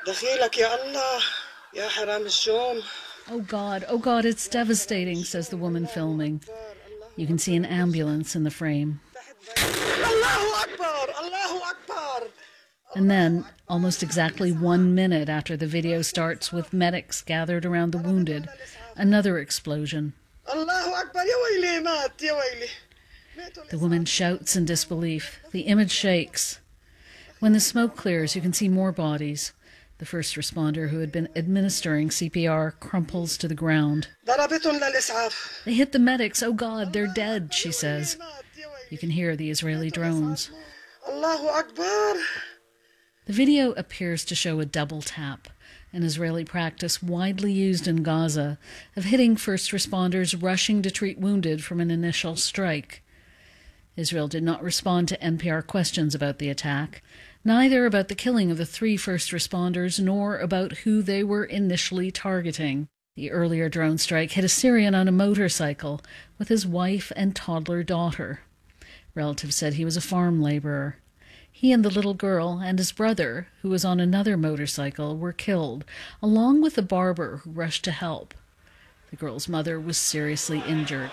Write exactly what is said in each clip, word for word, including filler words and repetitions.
Oh God, oh God, it's devastating, says the woman filming. You can see an ambulance in the frame. And then, almost exactly one minute after the video starts with medics gathered around the wounded, another explosion. The woman shouts in disbelief. The image shakes. When the smoke clears, you can see more bodies. The first responder who had been administering C P R crumples to the ground. They hit the medics. Oh God, they're dead, she says. You can hear the Israeli drones. The video appears to show a double tap, an Israeli practice widely used in Gaza of hitting first responders rushing to treat wounded from an initial strike. Israel did not respond to N P R questions about the attack, neither about the killing of the three first responders nor about who they were initially targeting. The earlier drone strike hit a Syrian on a motorcycle with his wife and toddler daughter. Relatives said he was a farm laborer. He and the little girl and his brother, who was on another motorcycle, were killed, along with the barber who rushed to help. The girl's mother was seriously injured.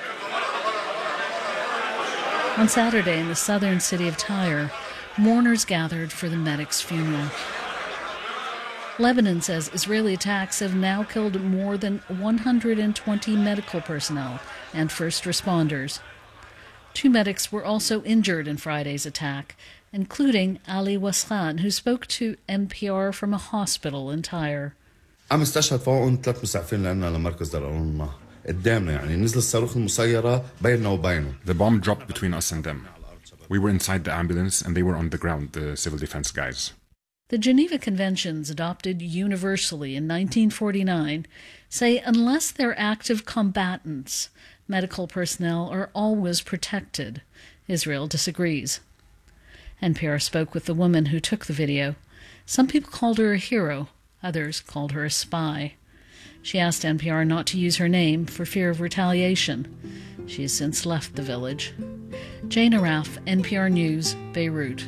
On Saturday, in the southern city of Tyre, mourners gathered for the medic's funeral. Lebanon says Israeli attacks have now killed more than one hundred twenty medical personnel and first responders. Two medics were also injured in Friday's attack, including Ali Waslan, who spoke to N P R from a hospital in Tyre. عم استشهد فوقهم ثلاث مسعفين لنا لمركز دار العلوم قدامنا يعني نزل الصاروخ المسيرة بيننا وبينه. The bomb dropped between us and them. We were inside the ambulance and they were on the ground, the civil defense guys. The Geneva Conventions, adopted universally in nineteen forty-nine, say unless they're active combatants, medical personnel are always protected. Israel disagrees. N P R spoke with the woman who took the video. Some people called her a hero. Others called her a spy. She asked N P R not to use her name for fear of retaliation. She has since left the village. Jane Araf, N P R News, Beirut.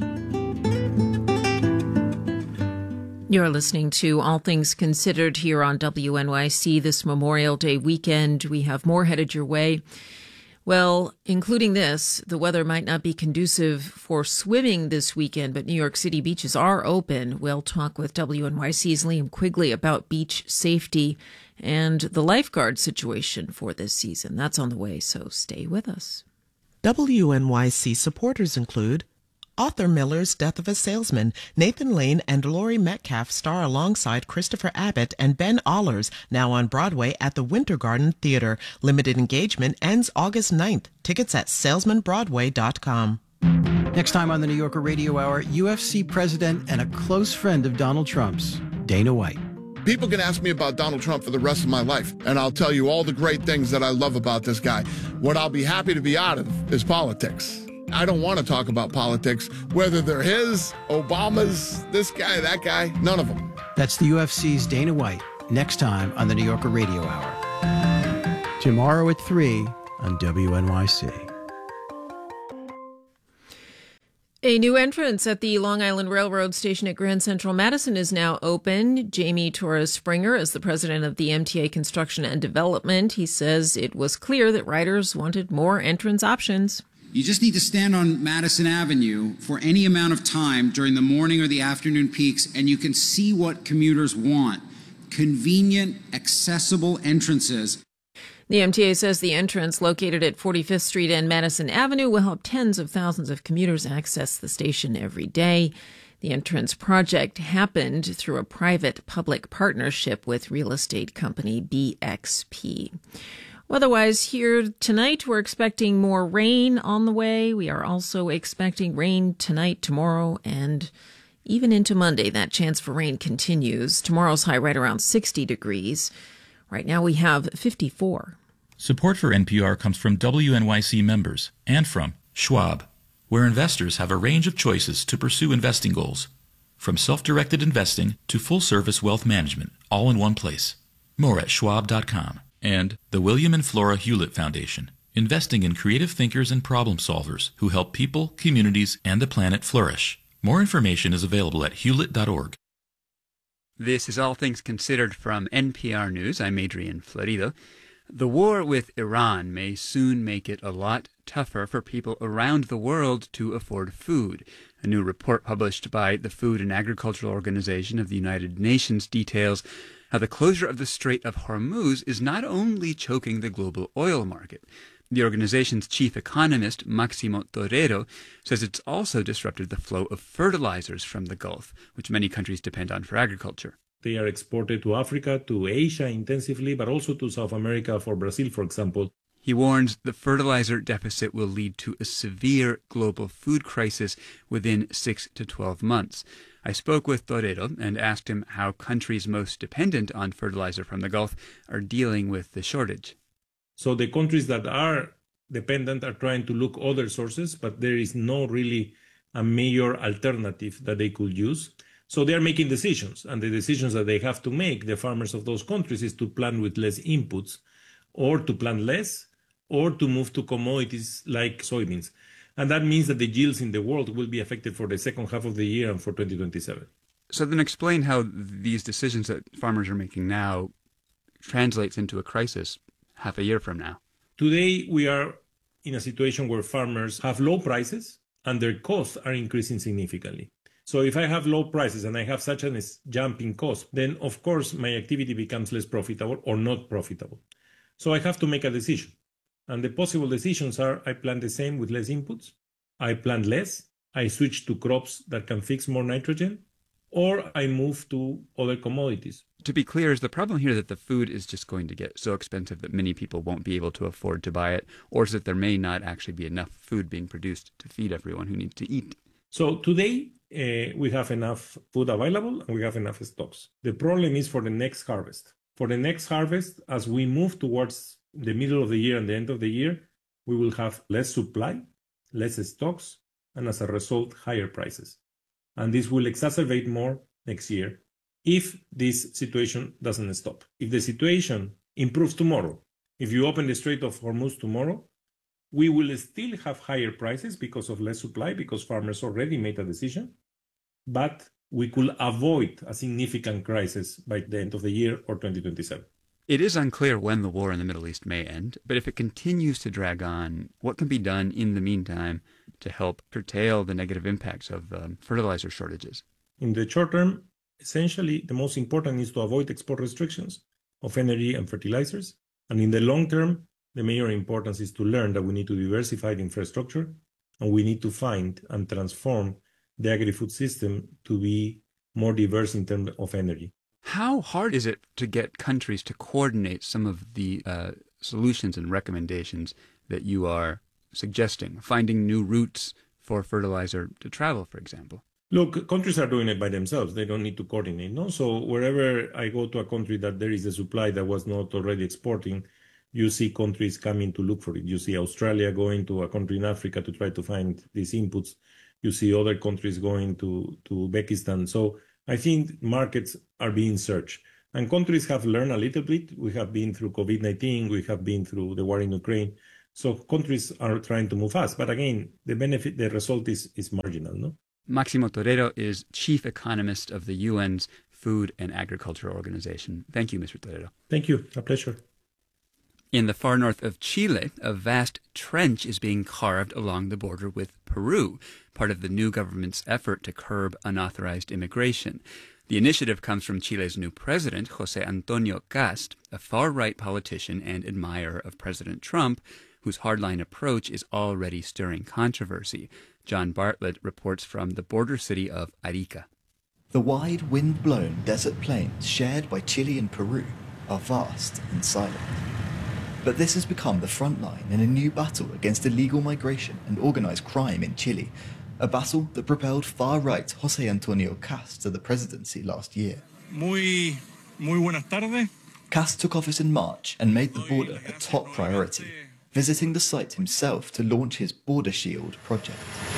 You're listening to All Things Considered here on W N Y C this Memorial Day weekend. We have more headed your way. Well, including this, the weather might not be conducive for swimming this weekend, but New York City beaches are open. We'll talk with W N Y C's Liam Quigley about beach safety and the lifeguard situation for this season. That's on the way, so stay with us. W N Y C supporters include Arthur Miller's Death of a Salesman. Nathan Lane and Laurie Metcalf star alongside Christopher Abbott and Ben Allers, now on Broadway at the Winter Garden Theater. Limited engagement ends August ninth. Tickets at salesman broadway dot com. Next time on the New Yorker Radio Hour, U F C president and a close friend of Donald Trump's, Dana White. People can ask me about Donald Trump for the rest of my life, and I'll tell you all the great things that I love about this guy. What I'll be happy to be out of is politics. I don't want to talk about politics, whether they're his, Obama's, this guy, that guy, none of them. That's the U F C's Dana White, next time on the New Yorker Radio Hour. Tomorrow at three on W N Y C. A new entrance at the Long Island Railroad station at Grand Central Madison is now open. Jamie Torres Springer is the president of the M T A Construction and Development. He says it was clear that riders wanted more entrance options. You just need to stand on Madison Avenue for any amount of time during the morning or the afternoon peaks, and you can see what commuters want. Convenient, accessible entrances. The M T A says the entrance located at forty-fifth Street and Madison Avenue will help tens of thousands of commuters access the station every day. The entrance project happened through a private-public partnership with real estate company B X P. Otherwise, here tonight, we're expecting more rain on the way. We are also expecting rain tonight, tomorrow, and even into Monday. That chance for rain continues. Tomorrow's high right around sixty degrees. Right now we have fifty-four. Support for N P R comes from W N Y C members and from Schwab, where investors have a range of choices to pursue investing goals. From self-directed investing to full-service wealth management, all in one place. More at schwab dot com. And the William and Flora Hewlett Foundation, investing in creative thinkers and problem solvers who help people, communities, and the planet flourish. More information is available at hewlett dot org. This is All Things Considered from N P R News. I'm Adrian Florido. The war with Iran may soon make it a lot tougher for people around the world to afford food. A new report published by the Food and Agricultural Organization of the United Nations details how the closure of the Strait of Hormuz is not only choking the global oil market. The organization's chief economist, Máximo Torero, says it's also disrupted the flow of fertilizers from the Gulf, which many countries depend on for agriculture. They are exported to Africa, to Asia intensively, but also to South America, for Brazil, for example. He warns the fertilizer deficit will lead to a severe global food crisis within six to twelve months. I spoke with Torero and asked him how countries most dependent on fertilizer from the Gulf are dealing with the shortage. So the countries that are dependent are trying to look other sources, but there is no really a major alternative that they could use. So they are making decisions, and the decisions that they have to make, the farmers of those countries, is to plant with less inputs, or to plant less, or to move to commodities like soybeans. And that means that the yields in the world will be affected for the second half of the year and for twenty twenty-seven. So then explain how these decisions that farmers are making now translates into a crisis half a year from now. Today, we are in a situation where farmers have low prices and their costs are increasing significantly. So if I have low prices and I have such a jump in cost, then of course my activity becomes less profitable or not profitable. So I have to make a decision. And the possible decisions are I plant the same with less inputs, I plant less, I switch to crops that can fix more nitrogen, or I move to other commodities. To be clear, is the problem here that the food is just going to get so expensive that many people won't be able to afford to buy it, or is it that there may not actually be enough food being produced to feed everyone who needs to eat? So today, uh, we have enough food available and we have enough stocks. The problem is for the next harvest. For the next harvest, as we move towards the middle of the year and the end of the year, we will have less supply, less stocks, and as a result, higher prices. And this will exacerbate more next year if this situation doesn't stop. If the situation improves tomorrow, if you open the Strait of Hormuz tomorrow, we will still have higher prices because of less supply, because farmers already made a decision, but we could avoid a significant crisis by the end of the year or twenty twenty-seven. It is unclear when the war in the Middle East may end, but if it continues to drag on, what can be done in the meantime to help curtail the negative impacts of um, fertilizer shortages? In the short term, essentially, the most important is to avoid export restrictions of energy and fertilizers. And in the long term, the major importance is to learn that we need to diversify the infrastructure and we need to find and transform the agri-food system to be more diverse in terms of energy. How hard is it to get countries to coordinate some of the uh, solutions and recommendations that you are suggesting, finding new routes for fertilizer to travel, for example? Look, countries are doing it by themselves. They don't need to coordinate. No? So wherever I go to a country that there is a supply that was not already exporting, you see countries coming to look for it. You see Australia going to a country in Africa to try to find these inputs. You see other countries going to, to Uzbekistan. So I think markets are being searched. And countries have learned a little bit. We have been through COVID nineteen. We have been through the war in Ukraine. So countries are trying to move fast. But again, the benefit, the result is, is marginal, no? Máximo Torero is chief economist of the U N's Food and Agriculture Organization. Thank you, Mister Torero. Thank you. A pleasure. In the far north of Chile, a vast trench is being carved along the border with Peru, part of the new government's effort to curb unauthorized immigration. The initiative comes from Chile's new president, José Antonio Kast, a far-right politician and admirer of President Trump, whose hardline approach is already stirring controversy. John Bartlett reports from the border city of Arica. The wide, wind-blown desert plains shared by Chile and Peru are vast and silent. But this has become the front line in a new battle against illegal migration and organized crime in Chile, a battle that propelled far-right José Antonio Kast to the presidency last year. Muy, muy buenas tardes. Kast took office in March and made the border a top priority, visiting the site himself to launch his Border Shield project.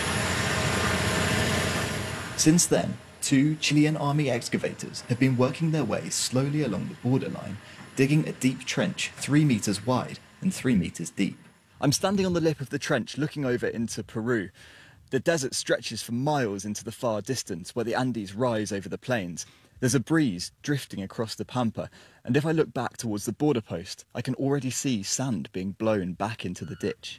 Since then, two Chilean army excavators have been working their way slowly along the borderline, digging a deep trench three meters wide and three meters deep. I'm standing on the lip of the trench looking over into Peru. The desert stretches for miles into the far distance where the Andes rise over the plains. There's a breeze drifting across the pampa, and if I look back towards the border post, I can already see sand being blown back into the ditch.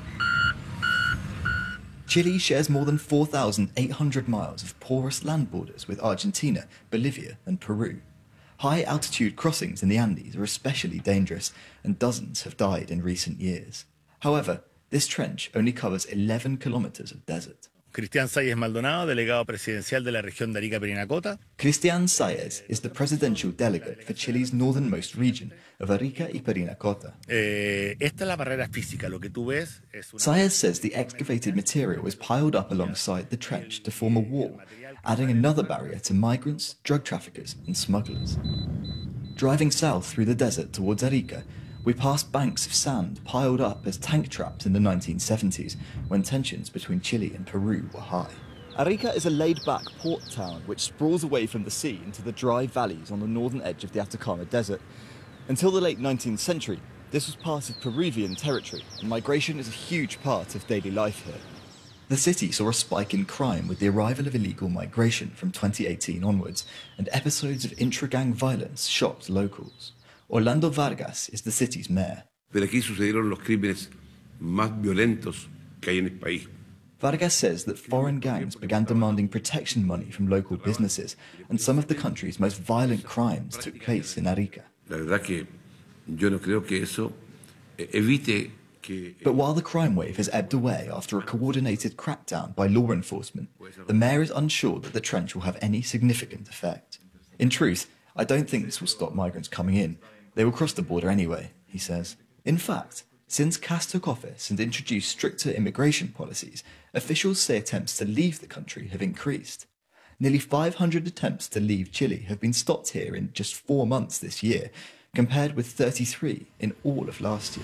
Chile shares more than four thousand eight hundred miles of porous land borders with Argentina, Bolivia and Peru. High-altitude crossings in the Andes are especially dangerous, and dozens have died in recent years. However, this trench only covers eleven kilometers of desert. Cristian Salles Maldonado, delegado presidencial de la región de Arica-Parinacota. Cristian Salles is the presidential delegate for Chile's northernmost region of Arica y Parinacota. Eh, esta es la barrera física. Lo que tú ves es una... Salles says the excavated material is piled up alongside the trench to form a wall, adding another barrier to migrants, drug traffickers and smugglers. Driving south through the desert towards Arica, we passed banks of sand piled up as tank traps in the nineteen seventies, when tensions between Chile and Peru were high. Arica is a laid-back port town which sprawls away from the sea into the dry valleys on the northern edge of the Atacama Desert. Until the late nineteenth century, this was part of Peruvian territory, and migration is a huge part of daily life here. The city saw a spike in crime with the arrival of illegal migration from twenty eighteen onwards, and episodes of intra-gang violence shocked locals. Orlando Vargas is the city's mayor. Pero aquí sucedieron los crímenes más violentos que hay en el país. Vargas says that foreign gangs began demanding protection money from local businesses, and some of the country's most violent crimes took place in Arica. La verdad que yo no creo que eso evite que... But while the crime wave has ebbed away after a coordinated crackdown by law enforcement, the mayor is unsure that the trench will have any significant effect. In truth, I don't think this will stop migrants coming in. They will cross the border anyway, he says. In fact, since Kast took office and introduced stricter immigration policies, officials say attempts to leave the country have increased. Nearly five hundred attempts to leave Chile have been stopped here in just four months this year, compared with thirty-three in all of last year.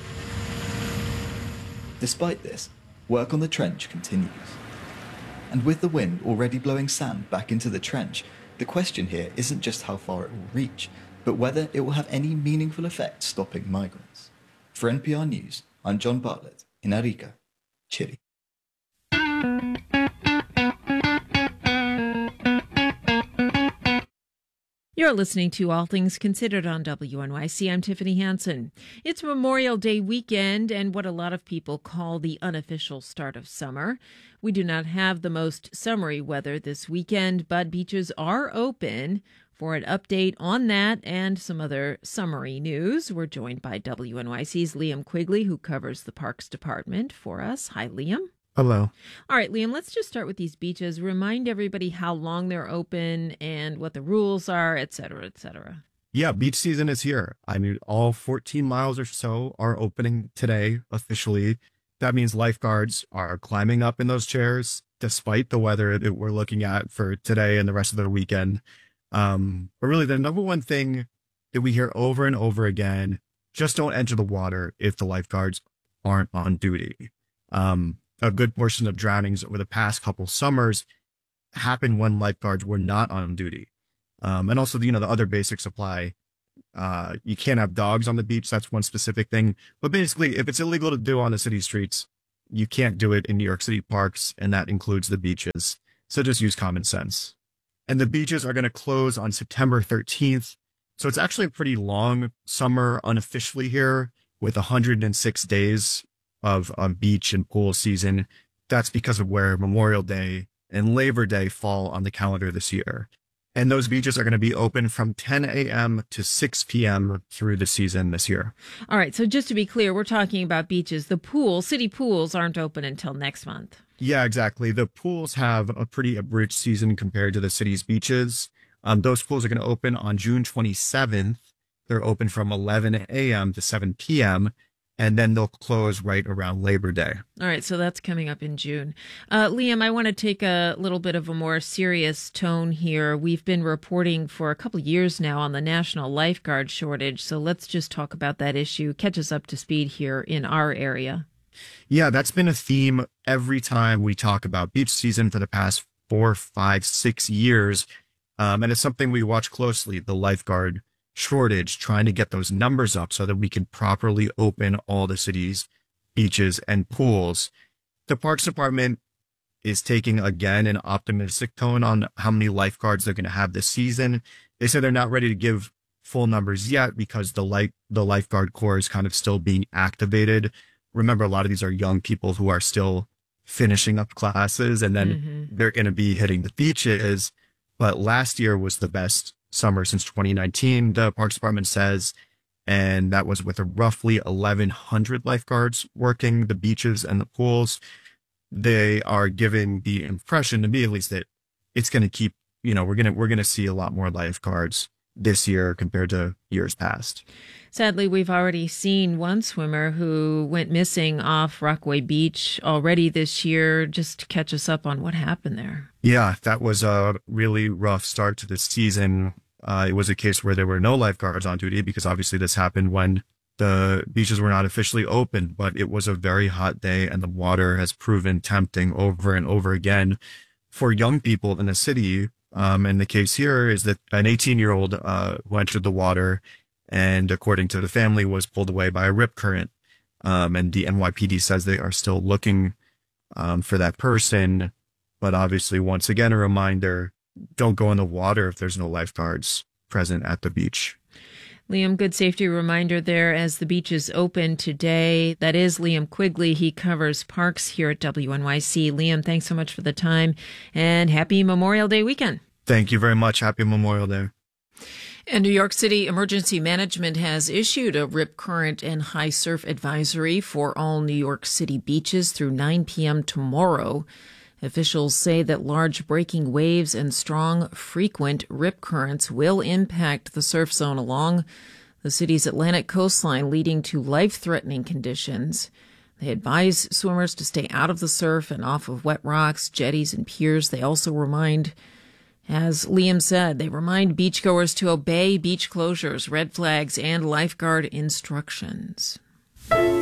Despite this, work on the trench continues. And with the wind already blowing sand back into the trench, the question here isn't just how far it will reach, but whether it will have any meaningful effect stopping migrants. For N P R News, I'm John Bartlett in Arica, Chile. You're listening to All Things Considered on W N Y C. I'm Tiffany Hansen. It's Memorial Day weekend and what a lot of people call the unofficial start of summer. We do not have the most summery weather this weekend, but beaches are open. For an update on that and some other summery news, we're joined by W N Y C's Liam Quigley, who covers the Parks Department for us. Hi, Liam. Hello. All right, Liam, let's just start with these beaches. Remind everybody how long they're open and what the rules are, et cetera, et cetera. Yeah, beach season is here. I mean, all fourteen miles or so are opening today officially. That means lifeguards are climbing up in those chairs, despite the weather that we're looking at for today and the rest of the weekend. Um, but really, the number one thing that we hear over and over again, just don't enter the water if the lifeguards aren't on duty. Um, a good portion of drownings over the past couple summers happened when lifeguards were not on duty. Um, and also, you know, the other basics apply. Uh, you can't have dogs on the beach. That's one specific thing. But basically, if it's illegal to do on the city streets, you can't do it in New York City parks, and that includes the beaches. So just use common sense. And the beaches are going to close on September thirteenth. So it's actually a pretty long summer unofficially here with one hundred six days of um, beach and pool season. That's because of where Memorial Day and Labor Day fall on the calendar this year. And those beaches are going to be open from ten a.m. to six p.m. through the season this year. All right. So just to be clear, we're talking about beaches. The pools, city pools, aren't open until next month. Yeah, exactly. The pools have a pretty abridged season compared to the city's beaches. Um, those pools are going to open on June twenty-seventh. They're open from eleven a.m. to seven p.m. and then they'll close right around Labor Day. All right, so that's coming up in June. Uh, Liam, I want to take a little bit of a more serious tone here. We've been reporting for a couple of years now on the national lifeguard shortage, so let's just talk about that issue. Catch us up to speed here in our area. Yeah, that's been a theme every time we talk about beach season for the past four, five, six years. Um, and it's something we watch closely, the lifeguard shortage, trying to get those numbers up so that we can properly open all the city's beaches and pools. The Parks Department is taking, again, an optimistic tone on how many lifeguards they're going to have this season. They said they're not ready to give full numbers yet because the life, the lifeguard corps is kind of still being activated. Remember, a lot of these are young people who are still finishing up classes, and then mm-hmm. they're going to be hitting the beaches. But last year was the best summer since twenty nineteen, the Parks Department says, and that was with a roughly eleven hundred lifeguards working the beaches and the pools. They are giving the impression, to me at least, that it's going to keep, you know, we're going to we're going to see a lot more lifeguards this year compared to years past. Sadly, we've already seen one swimmer who went missing off Rockaway Beach already this year. Just to catch us up on what happened there. Yeah, that was a really rough start to the season. Uh, it was a case where there were no lifeguards on duty because obviously this happened when the beaches were not officially open, but it was a very hot day and the water has proven tempting over and over again for young people in the city. Um, and the case here is that an eighteen-year-old uh, who entered the water and, according to the family, was pulled away by a rip current. Um, and the N Y P D says they are still looking um, for that person. But obviously, once again, a reminder, don't go in the water if there's no lifeguards present at the beach. Liam, good safety reminder there as the beaches open today. That is Liam Quigley. He covers parks here at W N Y C. Liam, thanks so much for the time, and happy Memorial Day weekend. Thank you very much. Happy Memorial Day. And New York City Emergency Management has issued a rip current and high surf advisory for all New York City beaches through nine p.m. tomorrow. Officials say that large breaking waves and strong, frequent rip currents will impact the surf zone along the city's Atlantic coastline, leading to life-threatening conditions. They advise swimmers to stay out of the surf and off of wet rocks, jetties, and piers. They also remind, as Liam said, they remind beachgoers to obey beach closures, red flags, and lifeguard instructions.